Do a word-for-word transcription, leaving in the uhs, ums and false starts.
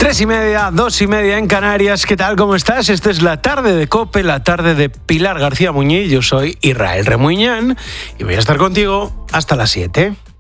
Tres y media, dos y media en Canarias. ¿Qué tal? ¿Cómo estás? Esta es la tarde de COPE, la tarde de Pilar García Muñiz. Yo soy Israel Remuñán y voy a estar contigo hasta las siete.